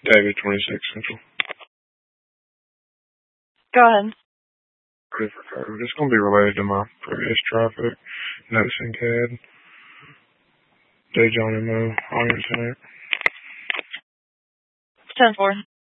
David, 26 Central. Go ahead. River code. It's going to be related to my previous traffic noticing CAD. Dejon MO on your internet. 10-4.